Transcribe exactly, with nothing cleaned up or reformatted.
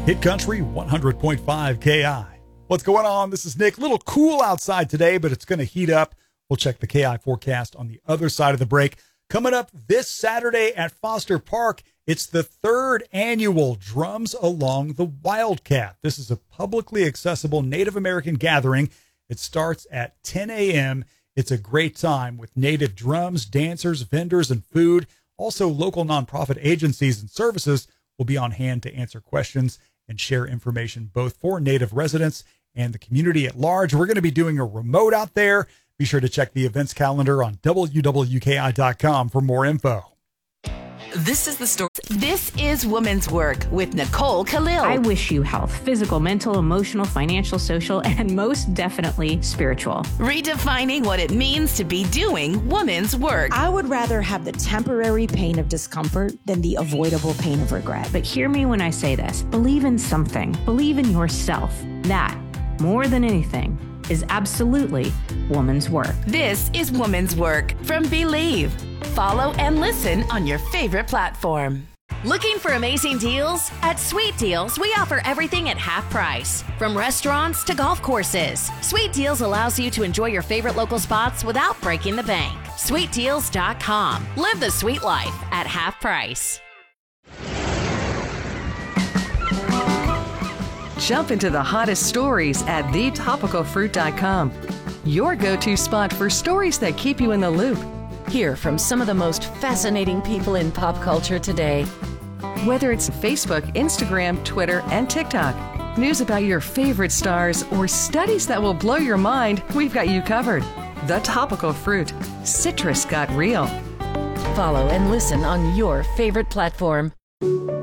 Hit Country one hundred point five K I. What's going on? This is Nick. A little cool outside today, but it's going to heat up. We'll check the K I forecast on the other side of the break. Coming up this Saturday at Foster Park, it's the third annual Drums Along the Wildcat. This is a publicly accessible Native American gathering. It starts at ten a.m. It's a great time with Native drums, dancers, vendors, and food. Also, local nonprofit agencies and services will be on hand to answer questions and share information both for Native residents and the community at large. We're going to be doing a remote out there. Be sure to check the events calendar on W W K I dot com for more info. This is the story. This is Women's Work with Nicole Khalil. I wish you health, physical, mental, emotional, financial, social, and most definitely spiritual. Redefining what it means to be doing women's work. I would rather have the temporary pain of discomfort than the avoidable pain of regret. But hear me when I say this. Believe in something. Believe in yourself. That, more than anything, is absolutely woman's work. This is Women's Work from Believe. Follow and listen on your favorite platform. Looking for amazing deals? At Sweet Deals, we offer everything at half price. From restaurants to golf courses, Sweet Deals allows you to enjoy your favorite local spots without breaking the bank. sweet deals dot com. Live the sweet life at half price. Jump into the hottest stories at the topical fruit dot com. Your go-to spot for stories that keep you in the loop. Hear from some of the most fascinating people in pop culture today. Whether it's Facebook, Instagram, Twitter, and TikTok, news about your favorite stars, or studies that will blow your mind, we've got you covered. The Topical Fruit. Citrus got real. Follow and listen on your favorite platform.